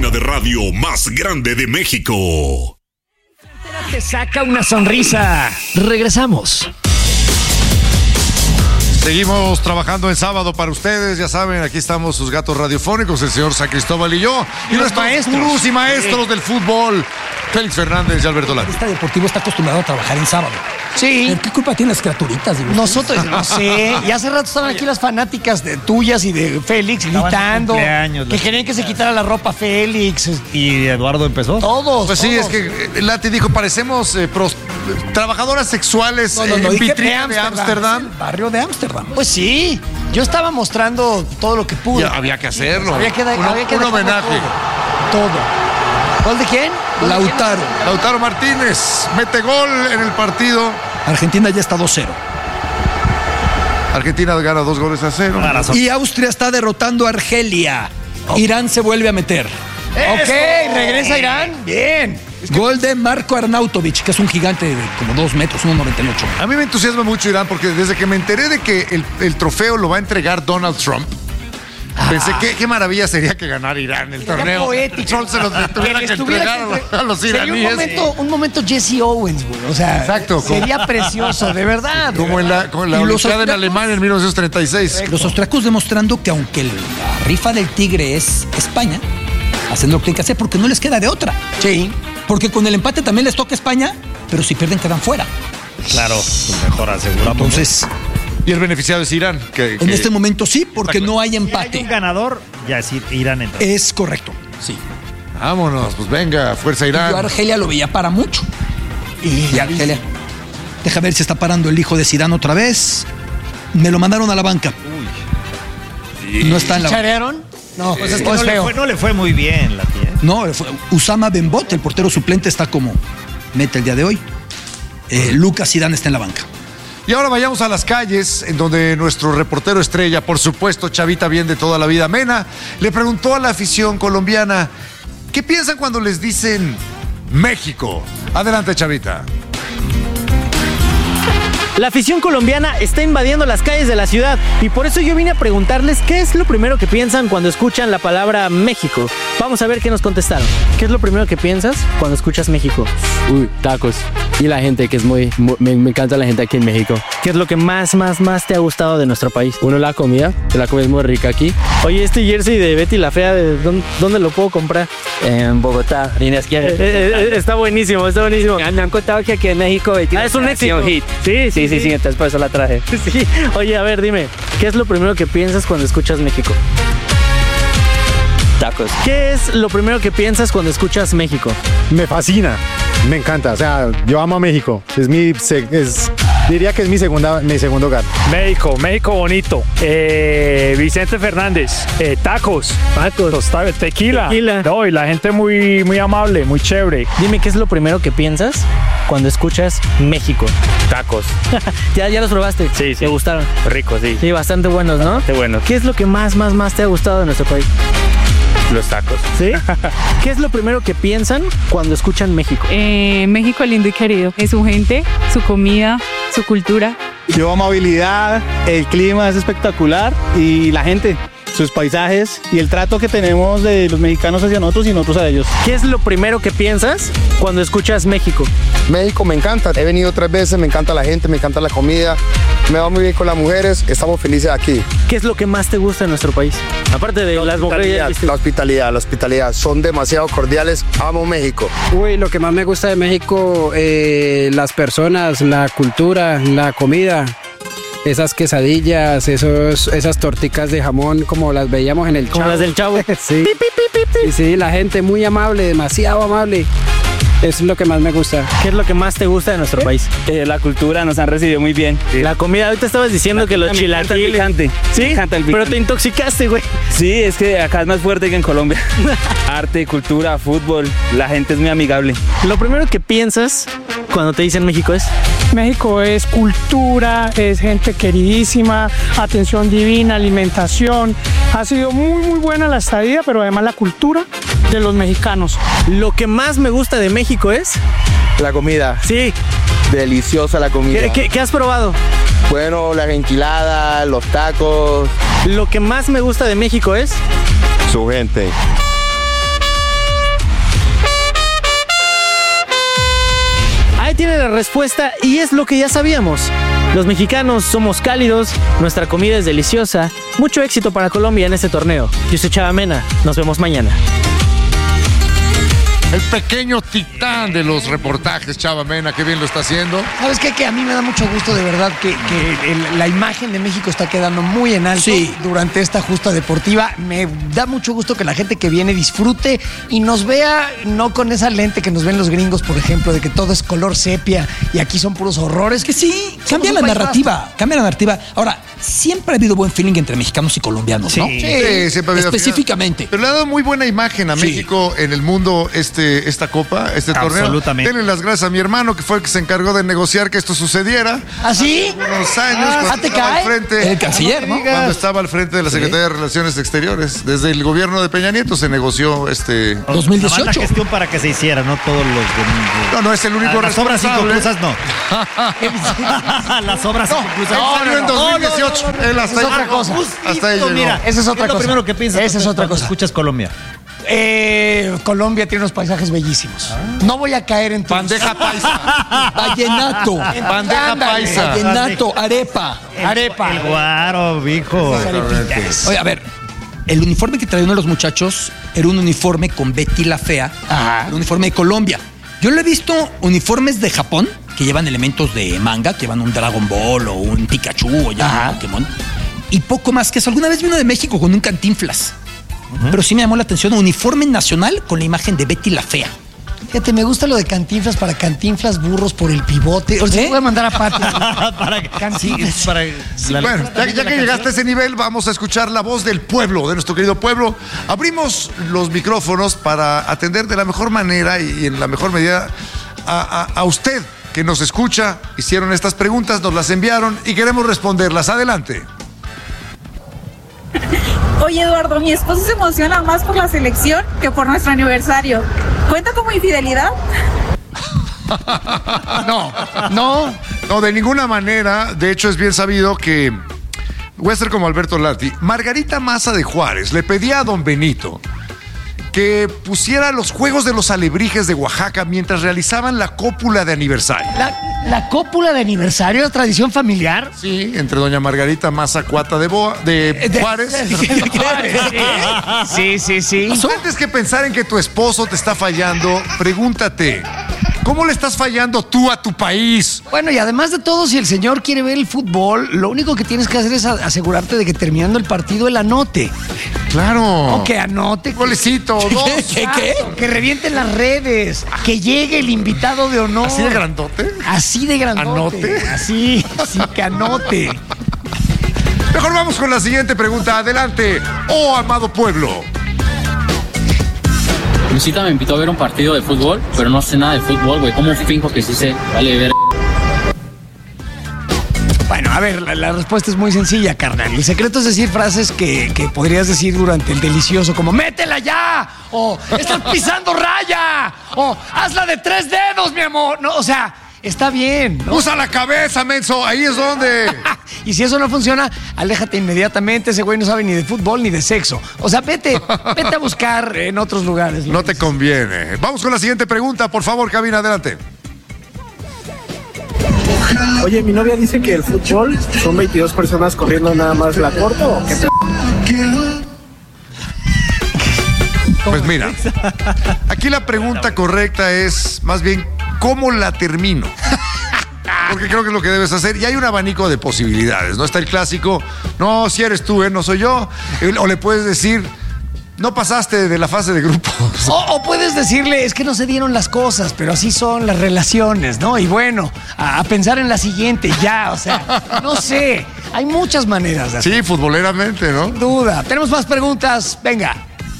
cadena de radio más grande de México. Te saca una sonrisa. Regresamos. Seguimos trabajando en sábado para ustedes, ya saben, aquí estamos sus gatos radiofónicos, el señor San Cristóbal y yo, y nuestros gurús y maestros del fútbol, Félix Fernández y Alberto Lati. Este deportivo está acostumbrado a trabajar en sábado. Sí. ¿Qué culpa tienen las criaturitas? Digo, Nosotros, no sé, y hace rato estaban aquí las fanáticas tuyas y de Félix gritando, que querían que se quitara la ropa Félix. ¿Y Eduardo empezó? Todos. Pues sí, es que Lati dijo, parecemos trabajadoras sexuales en vitrina de Ámsterdam. El barrio de Ámsterdam. Pues sí, yo estaba mostrando todo lo que pude. Ya, había que hacerlo. Había que un homenaje. Todo. ¿Gol de quién? Lautaro Martínez mete gol en el partido. Argentina ya está 2-0. Argentina gana 2-0. Y Austria está derrotando a Argelia. Irán se vuelve a meter. Ok, regresa Irán. Bien. Gol de Marko Arnautovic, que es un gigante de como 2 metros, 1,98. A mí me entusiasma mucho Irán porque desde que me enteré de que el trofeo lo va a entregar Donald Trump, pensé qué maravilla sería que ganara Irán el torneo. Poético. Trump se lo tuviera que entregar a los iraníes. Sería un momento Jesse Owens, güey. O sea, exacto, sería precioso, de verdad. Como en la Olimpiada en Alemania en 1936. Correcto. Los austriacos demostrando que aunque la rifa del tigre es España, hacen lo que tienen que hacer porque no les queda de otra. Sí. Porque con el empate también les toca España, pero si pierden quedan fuera. Claro, pues mejor aseguramos. Entonces, y el beneficiado es Irán. En este momento sí, porque no hay empate. Si hay un ganador, ya es Irán entra. Es correcto, sí. Vámonos, pues venga, fuerza Irán. Yo a Argelia lo veía para mucho. Y Argelia. Deja ver si está parando el hijo de Zidane otra vez. Me lo mandaron a la banca. Uy. No está en la banca. ¿Charearon? No, pues es que no le fue muy bien la tía. No, Usama Benbot, el portero suplente, está como mete el día de hoy. Lucas Zidane está en la banca. Y ahora vayamos a las calles, en donde nuestro reportero estrella, por supuesto, Chavita bien de toda la vida, Mena, le preguntó a la afición colombiana, ¿qué piensan cuando les dicen México? Adelante, Chavita. La afición colombiana está invadiendo las calles de la ciudad y por eso yo vine a preguntarles qué es lo primero que piensan cuando escuchan la palabra México. Vamos a ver qué nos contestaron. ¿Qué es lo primero que piensas cuando escuchas México? Tacos. Y la gente que es me encanta la gente aquí en México. ¿Qué es lo que más te ha gustado de nuestro país? La comida es muy rica aquí. Oye, este jersey de Betty la Fea, ¿dónde lo puedo comprar? En Bogotá, líneas que Está buenísimo. Me han contado que aquí en México Betty es un éxito. Hit. Sí, entonces por eso la traje. Sí. Oye, a ver, dime, ¿qué es lo primero que piensas cuando escuchas México? Tacos. ¿Qué es lo primero que piensas cuando escuchas México? Me fascina, me encanta, o sea, yo amo a México, diría que es mi segundo hogar. México bonito, Vicente Fernández, tacos, tequila. No, y la gente muy, muy amable, muy chévere. Dime, ¿qué es lo primero que piensas cuando escuchas México? Tacos. ¿Ya los probaste? Sí. ¿Te gustaron? Ricos, sí. Sí, bastante buenos, ¿no? Bastante buenos. ¿Qué es lo que más te ha gustado de nuestro país? Los tacos. ¿Sí? ¿Qué es lo primero que piensan cuando escuchan México? México lindo y querido. Es su gente, su comida, su cultura. Yo amabilidad, el clima es espectacular y la gente, sus paisajes y el trato que tenemos de los mexicanos hacia nosotros y nosotros a ellos. ¿Qué es lo primero que piensas cuando escuchas México? México me encanta, he venido 3 veces, me encanta la gente, me encanta la comida, me va muy bien con las mujeres, estamos felices aquí. ¿Qué es lo que más te gusta de nuestro país? Aparte de las mujeres. La hospitalidad, son demasiado cordiales, amo México. Lo que más me gusta de México, las personas, la cultura, la comida. Esas quesadillas, esas torticas de jamón como las veíamos en el Chavo. Como las del Chavo. Sí. Sí, la gente muy amable, demasiado amable. Eso es lo que más me gusta. ¿Qué es lo que más te gusta de nuestro país? La cultura, nos han recibido muy bien. Sí. La comida, ahorita estabas diciendo que los chilaquiles. ¿Sí? Pero te intoxicaste, güey. Sí, es que acá es más fuerte que en Colombia. Arte, cultura, fútbol, la gente es muy amigable. Lo primero que piensas cuando te dicen México es... México es cultura, es gente queridísima, atención divina, alimentación. Ha sido muy, muy buena la estadía, pero además la cultura de los mexicanos. Lo que más me gusta de México es... La comida. Sí. Deliciosa la comida. ¿Qué has probado? Bueno, las enchiladas, los tacos. Lo que más me gusta de México es... Su gente. respuesta y es lo que ya sabíamos. Los mexicanos somos cálidos, nuestra comida es deliciosa. Mucho éxito para Colombia en este torneo. Yo soy Chava Mena, nos vemos mañana. El pequeño titán de los reportajes, Chava Mena, qué bien lo está haciendo. ¿Sabes qué? Que a mí me da mucho gusto, de verdad, que la imagen de México está quedando muy en alto durante esta justa deportiva. Me da mucho gusto que la gente que viene disfrute y nos vea, no con esa lente que nos ven los gringos, por ejemplo, de que todo es color sepia y aquí son puros horrores. Que sí, cambia la narrativa. Ahora, siempre ha habido buen feeling entre mexicanos y colombianos, ¿no? Sí, siempre ha habido. Específicamente. Pero le ha dado muy buena imagen a México en el mundo esta copa, este torneo. Absolutamente. Denle las gracias a mi hermano, que fue el que se encargó de negociar que esto sucediera. ¿Ah, sí? Unos años, cuando estaba al frente. El canciller, ¿no? Cuando estaba al frente de la Secretaría de Relaciones Exteriores. Desde el gobierno de Peña Nieto se negoció 2018. La gestión para que se hiciera, no todos los domingos. No es el único responsable. Las obras inconclusas no. Las obras inconclusas. Él salió en 2018. Él hasta es otra cosa. Hasta ahí llegó. Mira, esa es otra cosa. Lo primero que piensas. Esa es otra cosa. Escuchas Colombia. Colombia tiene unos paisajes bellísimos. No voy a caer en tu... Bandeja paisa. Vallenato. Bandeja paisa. Vallenato, arepa. Arepa. El guaro, hijo. Oye, a ver, el uniforme que traía uno de los muchachos era un uniforme con Betty la Fea. Era un uniforme de Colombia. Yo lo he visto uniformes de Japón que llevan elementos de manga, que llevan un Dragon Ball o un Pikachu o ya un Pokémon. Y poco más que eso. Alguna vez vi uno de México con un Cantinflas. Pero sí me llamó la atención, uniforme nacional con la imagen de Betty la Fea. Fíjate, me gusta lo de Cantinflas para Cantinflas burros por el pivote. O sea, voy a mandar a Pati. Bueno, ya que llegaste a ese nivel, vamos a escuchar la voz del pueblo, de nuestro querido pueblo. Abrimos los micrófonos para atender de la mejor manera y en la mejor medida a usted que nos escucha. Hicieron estas preguntas, nos las enviaron y queremos responderlas. Adelante. Oye, Eduardo, mi esposo se emociona más por la selección que por nuestro aniversario. ¿Cuenta como infidelidad? No, de ninguna manera. De hecho, es bien sabido que, voy a ser como Alberto Lati, Margarita Maza de Juárez le pedía a don Benito que pusiera los Juegos de los Alebrijes de Oaxaca mientras realizaban la cópula de aniversario. ¿La cópula de aniversario, tradición familiar? Sí, entre doña Margarita Maza Cuata de Juárez. Sí. Antes que pensar en que tu esposo te está fallando, pregúntate, ¿cómo le estás fallando tú a tu país? Bueno, y además de todo, si el señor quiere ver el fútbol, lo único que tienes que hacer es asegurarte de que terminando el partido él anote. Claro. O que anote. Golecito, dos. ¿Qué? Que revienten las redes. Que llegue el invitado de honor. ¿Así de grandote? Así de grandote. ¿Anote? Así que anote. Mejor vamos con la siguiente pregunta. Adelante, oh amado pueblo. Lucita me invitó a ver un partido de fútbol, pero no sé nada de fútbol, güey. ¿Cómo finjo que sí sé? Vale, ver. Bueno, a ver, la respuesta es muy sencilla, carnal. El secreto es decir frases que podrías decir durante el delicioso, como ¡métela ya! O ¡estás pisando raya! O ¡hazla de 3 dedos, mi amor! No, o sea, está bien, ¿no? Usa la cabeza, menso, ahí es donde. Y si eso no funciona, aléjate inmediatamente. Ese güey no sabe ni de fútbol ni de sexo. O sea, vete a buscar en otros lugares. No te conviene. Vamos con la siguiente pregunta, por favor, cabina, adelante. Oye, mi novia dice que el fútbol son 22 personas corriendo nada más. ¿La corto o qué? Pues mira, aquí la pregunta correcta es más bien ¿cómo la termino? Porque creo que es lo que debes hacer. Y hay un abanico de posibilidades, ¿no? Está el clásico, no, si eres tú, no soy yo. O le puedes decir, no pasaste de la fase de grupos. O puedes decirle, es que no se dieron las cosas, pero así son las relaciones, ¿no? Y bueno, a pensar en la siguiente ya, o sea, no sé. Hay muchas maneras de hacerlo. Sí, futboleramente, ¿no? Sin duda. Tenemos más preguntas. Venga.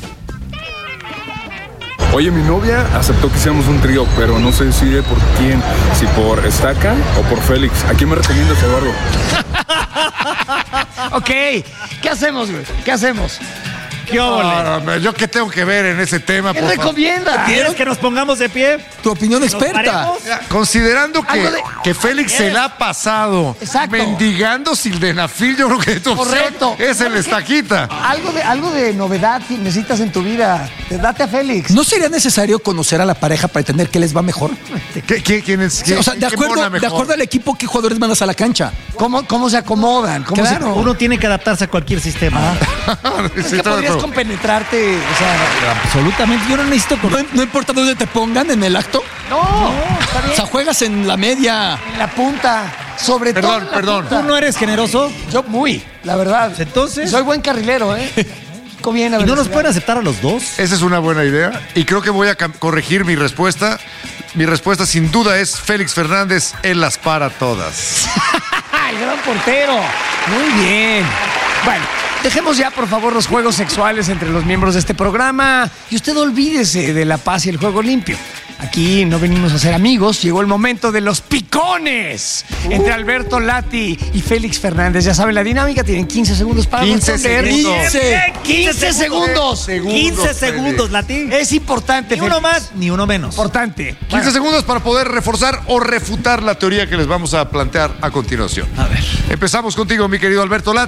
Oye, mi novia aceptó que hiciéramos un trío, pero no se decide por quién, si por Estaca o por Félix. ¿A quién me recomiendas, Eduardo? Ok, ¿qué hacemos, güey? ¿Qué hacemos? ¿Qué óvole? No, ¿yo qué tengo que ver en ese tema? ¿Qué por favor? recomienda? ¿Quieres que nos pongamos de pie? Tu opinión ¿Nos experta. paremos? Considerando Algo de- que Félix se la ha pasado Exacto. mendigando sildenafil, yo creo que tu opción Correcto. es el ¿Sabes qué? estaquita. Algo de novedad que necesitas en tu vida. Date a Félix. ¿No sería necesario conocer a la pareja para entender qué les va mejor? ¿Quién es? O sea, de acuerdo al equipo, ¿qué jugadores mandas a la cancha? ¿Cómo se acomodan? ¿Cómo Claro, uno tiene que adaptarse a cualquier sistema. Es que podrías compenetrarte, o sea... Absolutamente, yo no necesito... No importa dónde te pongan en el acto. No, está bien. O sea, juegas en la media. En la punta, sobre todo en la Perdón. punta. ¿Tú no eres generoso? Yo muy, la verdad. Entonces... Soy buen carrilero, ¿eh? Bien, ¿Y no nos pueden aceptar a los dos? Esa es una buena idea y creo que voy a corregir mi respuesta. Mi respuesta sin duda es Félix Fernández, él las para todas. El gran portero. Muy bien. Bueno, dejemos ya, por favor, los juegos sexuales entre los miembros de este programa y usted olvídese de la paz y el juego limpio. Aquí no venimos a ser amigos, llegó el momento de los picones entre Alberto Lati y Félix Fernández. Ya saben la dinámica, tienen 15 segundos para 15 responder. segundos. 15 segundos. 15 segundos, Lati. Es importante, Ni uno Félix. más, ni uno menos. Importante. 15 segundos para poder reforzar o refutar la teoría que les vamos a plantear a continuación. A ver. Empezamos contigo, mi querido Alberto Lati.